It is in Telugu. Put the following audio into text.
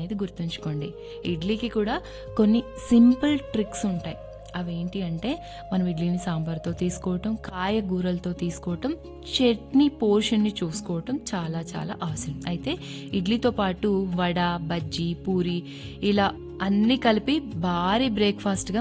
అనేది గుర్తుంచుకోండి. ఇడ్లీకి కూడా కొన్ని సింపుల్ ట్రిక్స్ ఉంటాయి. అవేంటి అంటే మనం ఇడ్లీని సాంబార్తో తీసుకోవటం, కాయగూరలతో తీసుకోవటం, చట్నీ పోర్షన్ని చూసుకోవటం చాలా చాలా అవసరం. అయితే ఇడ్లీతో పాటు వడ, బజ్జీ, పూరి ఇలా అన్నీ కలిపి భారీ బ్రేక్ఫాస్ట్గా